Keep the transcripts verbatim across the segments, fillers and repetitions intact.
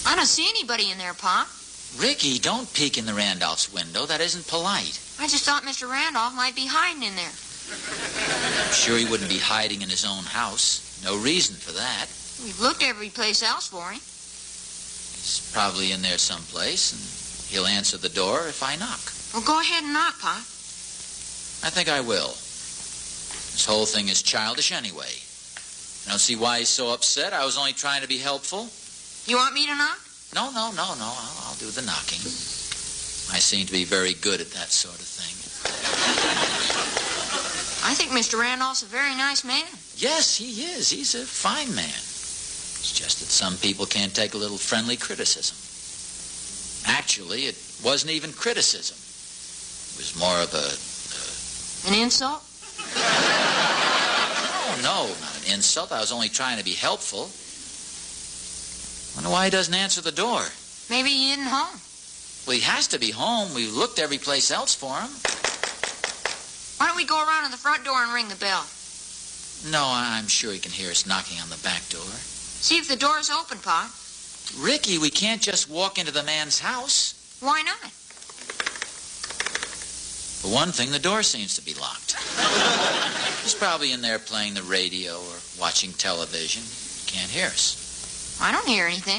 I don't see anybody in there, Pop. Ricky, don't peek in the Randolph's window. That isn't polite. I just thought Mister Randolph might be hiding in there. I'm sure he wouldn't be hiding in his own house. No reason for that. We've looked every place else for him. He's probably in there someplace, and he'll answer the door if I knock. Well, go ahead and knock, Pop. I think I will. This whole thing is childish anyway. I don't see why he's so upset. I was only trying to be helpful. You want me to knock? No, no, no, no. I'll, I'll do the knocking. I seem to be very good at that sort of thing. I think Mister Randolph's a very nice man. Yes, he is. He's a fine man. It's just that some people can't take a little friendly criticism. Actually, it wasn't even criticism. It was more of a... Uh... An insult? Oh, no, not an insult. I was only trying to be helpful. Wonder why he doesn't answer the door. Maybe he isn't home. Well, he has to be home. We've looked every place else for him. Why don't we go around to the front door and ring the bell? No, I'm sure he can hear us knocking on the back door. See if the door's open, Pop. Ricky, we can't just walk into the man's house. Why not? For one thing, the door seems to be locked. He's probably in there playing the radio or watching television. He can't hear us. I don't hear anything.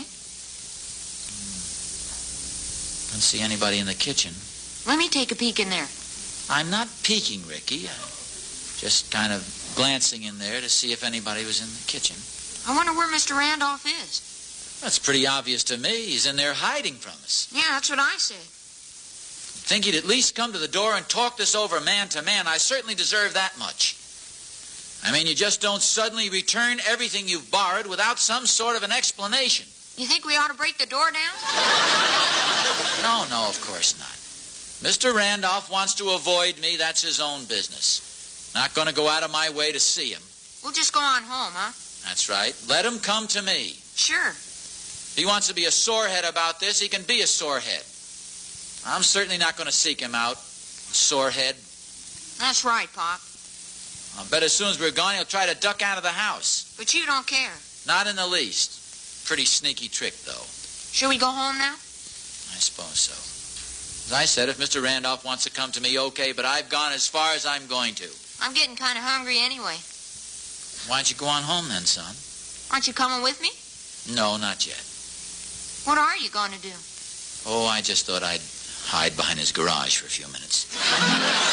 Don't see anybody in the kitchen. Let me take a peek in there. I'm not peeking, Ricky. I'm just kind of glancing in there to see if anybody was in the kitchen. I wonder where Mister Randolph is. That's pretty obvious to me. He's in there hiding from us. Yeah, that's what I said. Think he'd at least come to the door and talk this over man to man. I certainly deserve that much. I mean, you just don't suddenly return everything you've borrowed without some sort of an explanation. You think we ought to break the door down? No, no, of course not. Mister Randolph wants to avoid me. That's his own business. Not going to go out of my way to see him. We'll just go on home, huh? That's right. Let him come to me. Sure. If he wants to be a sorehead about this, he can be a sorehead. I'm certainly not going to seek him out. Sorehead. That's right, Pop. I'll bet as soon as we're gone, he'll try to duck out of the house. But you don't care. Not in the least. Pretty sneaky trick, though. Should we go home now? I suppose so. As I said, if Mister Randolph wants to come to me, okay, but I've gone as far as I'm going to. I'm getting kind of hungry anyway. Why don't you go on home then, son? Aren't you coming with me? No, not yet. What are you going to do? Oh, I just thought I'd hide behind his garage for a few minutes.